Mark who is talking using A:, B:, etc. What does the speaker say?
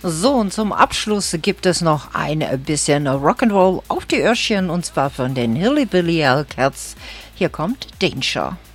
A: So, und zum Abschluss gibt es noch ein bisschen Rock'n'Roll auf die Öhrchen, und zwar von den Hillbilly Hellcats. Hier kommt Danger.